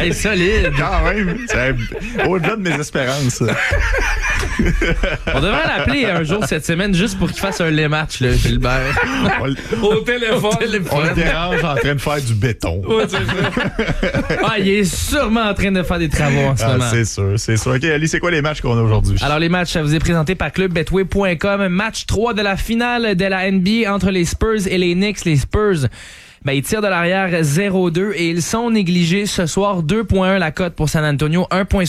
Hey, solide. Quand même. C'est au-delà de mes espérances. On devrait l'appeler un jour cette semaine juste pour qu'il fasse un lait match, là, Gilbert. Au téléphone. On le dérange en train de faire du béton. Ouais, c'est ça. Il est sûrement en train de faire des travaux en ce moment. C'est sûr, c'est sûr. OK, Ali, c'est quoi les matchs qu'on a aujourd'hui? Alors, les matchs, ça vous est présenté par clubbetway.com. Match 3 de la finale de la NBA entre les Spurs et les Knicks. Les Spurs, ils tirent de l'arrière 0-2 et ils sont négligés ce soir. 2.1 la cote pour San Antonio,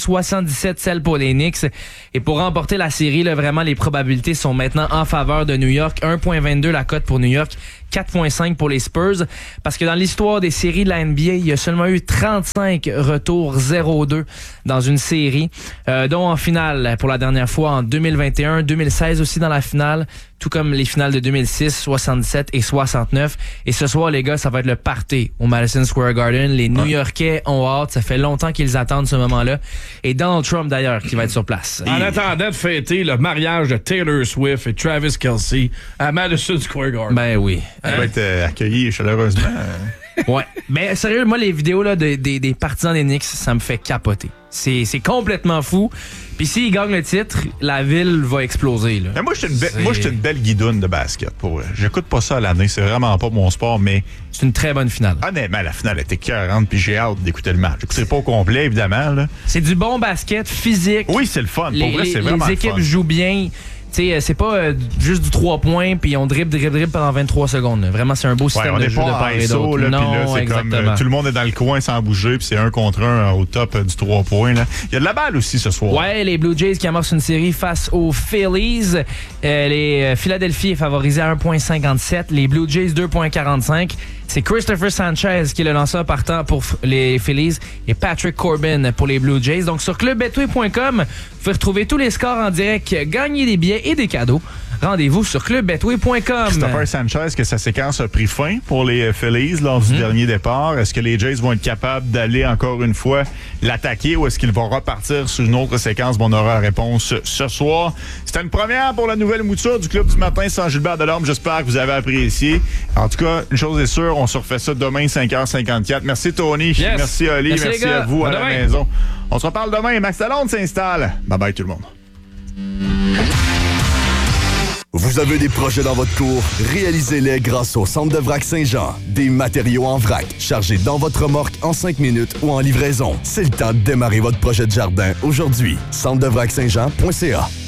1.77 celle pour les Knicks. Et pour remporter la série, là, vraiment, les probabilités sont maintenant en faveur de New York. 1.22 la cote pour New York. 4.5 pour les Spurs, parce que dans l'histoire des séries de la NBA, il y a seulement eu 35 retours 0-2 dans une série, dont en finale pour la dernière fois en 2021, 2016 aussi dans la finale, tout comme les finales de 2006, 67 et 69. Et ce soir, les gars, ça va être le party au Madison Square Garden. Les New-Yorkais ont hâte, ça fait longtemps qu'ils attendent ce moment-là. Et Donald Trump, d'ailleurs, qui va être sur place. En attendant de fêter le mariage de Taylor Swift et Travis Kelce à Madison Square Garden. Ben oui. Il va être accueilli chaleureusement. Ouais. Mais sérieux, moi, les vidéos là, des partisans des Knicks, ça me fait capoter. C'est complètement fou. Puis s'ils gagnent le titre, la ville va exploser. Là. Mais moi, je suis une belle guidoune de basket. Pour vrai. J'écoute pas ça à l'année. C'est vraiment pas mon sport, mais... C'est une très bonne finale. Honnêtement, la finale était écœurante, puis j'ai hâte d'écouter le match. J'écouterai pas au complet, évidemment. Là. C'est du bon basket physique. Oui, c'est le fun. Pour vrai, c'est vraiment les le fun. équipes jouent bien. T'sais, c'est pas juste du 3 points puis on dribble pendant 23 secondes. Là. Vraiment, c'est un beau système de jeu de part et d'autre. Là, non, là, c'est exactement. comme tout le monde est dans le coin sans bouger, puis c'est 1 contre 1 au top du 3 points. Là. Il y a de la balle aussi ce soir. Ouais, les Blue Jays qui amorcent une série face aux Phillies. Les Philadelphie est favorisé à 1.57. Les Blue Jays 2.45. C'est Christopher Sanchez qui est le lanceur partant pour les Phillies et Patrick Corbin pour les Blue Jays. Donc sur clubbetway.com, vous pouvez retrouver tous les scores en direct, gagner des billets et des cadeaux. Rendez-vous sur clubbetway.com. Christopher Sanchez, que sa séquence a pris fin pour les Phillies lors du dernier départ. Est-ce que les Jays vont être capables d'aller encore une fois l'attaquer ou est-ce qu'ils vont repartir sur une autre séquence? On aura la réponse ce soir. C'était une première pour la nouvelle mouture du Club du matin sans Gilbert Delorme. J'espère que vous avez apprécié. En tout cas, une chose est sûre, on se refait ça demain 5h54. Merci Tony. Yes. Merci Oli. Merci à vous à la maison. On se reparle demain. Max Talon s'installe. Bye bye tout le monde. Vous avez des projets dans votre cour? Réalisez-les grâce au Centre de Vrac Saint-Jean. Des matériaux en vrac, chargés dans votre remorque en 5 minutes ou en livraison. C'est le temps de démarrer votre projet de jardin aujourd'hui. Centre-de-vrac-saint-jean.ca